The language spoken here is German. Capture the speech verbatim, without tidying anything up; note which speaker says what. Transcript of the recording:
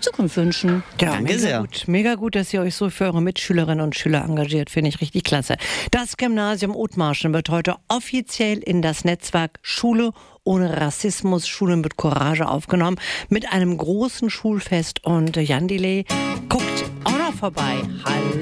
Speaker 1: Zukunft wünschen.
Speaker 2: Ja,
Speaker 3: Danke
Speaker 2: mega
Speaker 3: sehr.
Speaker 2: gut. Mega gut, dass ihr euch so für eure Mitschülerinnen und Schüler engagiert. Finde ich richtig klasse. Das Gymnasium Othmarschen wird heute offiziell in das Netzwerk Schule ohne Rassismus, Schulen mit Courage aufgenommen. Mit einem großen Schulfest. Und Jan Delay guckt auch noch vorbei. Hallo.